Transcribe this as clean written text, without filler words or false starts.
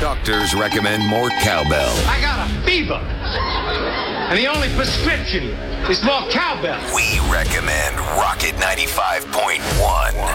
Doctors recommend more cowbell. I got a fever. And the only prescription is more cowbell. We recommend Rocket 95.1.